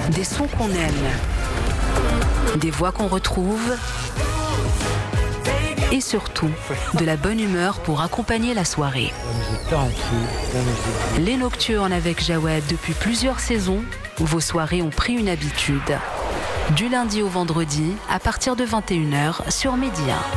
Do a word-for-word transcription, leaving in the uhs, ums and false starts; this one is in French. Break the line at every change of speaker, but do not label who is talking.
Des sons qu'on aime, des voix qu'on retrouve et surtout de la bonne humeur pour accompagner la soirée. Les Nocturnes avec Jawad depuis plusieurs saisons, vos soirées ont pris une habitude. Du lundi au vendredi à partir de vingt et une heures sur Média.